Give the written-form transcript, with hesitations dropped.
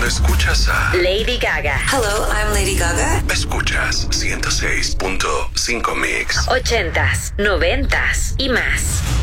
escuchas a Lady Gaga. Hello, I'm Lady Gaga. Escuchas 106.5 Mix. 80s, 90s y más.